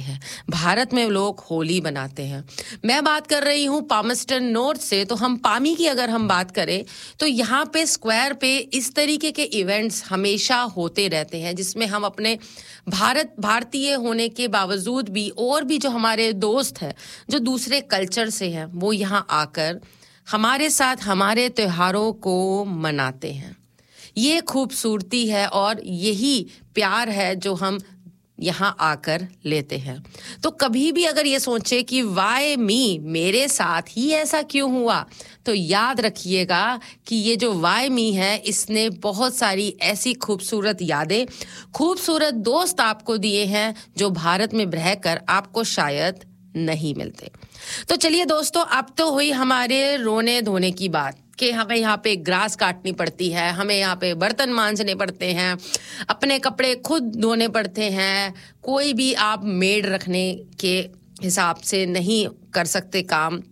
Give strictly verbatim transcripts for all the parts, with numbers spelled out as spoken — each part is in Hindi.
हैं। भारत में लोग होली बनाते हैं। मैं बात कर रही हूँ पामस्टन नॉर्थ से, तो हम पामी की अगर हम बात करें तो यहाँ पे स्क्वायर पे इस तरीके के इवेंट्स हमेशा होते रहते हैं, जिसमें हम अपने भारत भारतीय होने के बावजूद भी और भी जो हमारे दोस्त हैं जो दूसरे कल्चर से हैं वो यहाँ आकर हमारे साथ हमारे त्योहारों को मनाते हैं। ये खूबसूरती है और यही प्यार है जो हम यहाँ आकर लेते हैं। तो कभी भी अगर ये सोचे कि वाई मी, मेरे साथ ही ऐसा क्यों हुआ, तो याद रखिएगा कि ये जो वाई मी है इसने बहुत सारी ऐसी खूबसूरत यादें, खूबसूरत दोस्त आपको दिए हैं जो भारत में रहकर आपको शायद नहीं मिलते। तो चलिए दोस्तों, अब तो हुई हमारे रोने धोने की बात कि हमें यहाँ पे ग्रास काटनी पड़ती है, हमें यहाँ पे बर्तन मांजने पड़ते हैं, अपने कपड़े खुद धोने पड़ते हैं। कोई भी आप मेड रखने के हिसाब से नहीं कर सकते काम।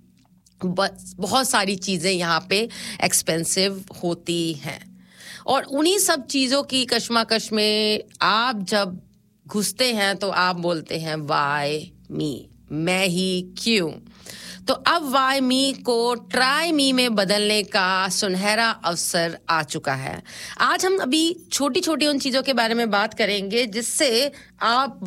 बस बहुत सारी चीज़ें यहाँ पे एक्सपेंसिव होती हैं और उन्हीं सब चीज़ों की कश्मकश में आप जब घुसते हैं तो आप बोलते हैं वाई मी, मैं ही क्यों। तो अब वाई मी को ट्राई मी में बदलने का सुनहरा अवसर आ चुका है। आज हम अभी छोटी छोटी उन चीज़ों के बारे में बात करेंगे जिससे आप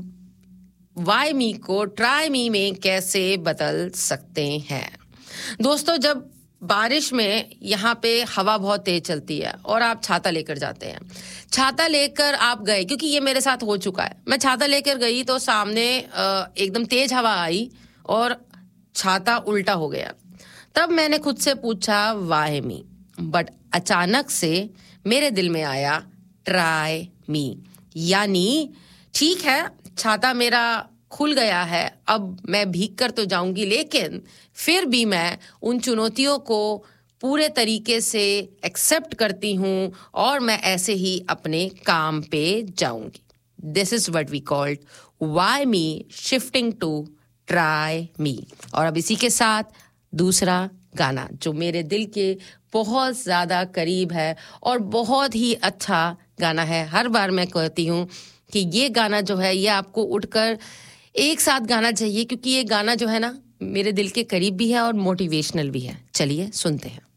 वाई मी को ट्राई मी में कैसे बदल सकते हैं। दोस्तों, जब बारिश में यहाँ पे हवा बहुत तेज चलती है और आप छाता लेकर जाते हैं, छाता लेकर आप गए, क्योंकि ये मेरे साथ हो चुका है, मैं छाता लेकर गई तो सामने एकदम तेज हवा आई और छाता उल्टा हो गया। तब मैंने खुद से पूछा वाई मी, बट अचानक से मेरे दिल में आया ट्राई मी, यानी ठीक है छाता मेरा खुल गया है, अब मैं भीग कर तो जाऊंगी, लेकिन फिर भी मैं उन चुनौतियों को पूरे तरीके से एक्सेप्ट करती हूँ और मैं ऐसे ही अपने काम पे जाऊंगी। This is what we called why me shifting to try me. और अब इसी के साथ दूसरा गाना जो मेरे दिल के बहुत ज़्यादा करीब है और बहुत ही अच्छा गाना है। हर बार मैं कहती हूँ कि ये गाना जो है ये आपको उठकर एक साथ गाना चाहिए, क्योंकि ये गाना जो है ना मेरे दिल के करीब भी है और मोटिवेशनल भी है। चलिए सुनते हैं।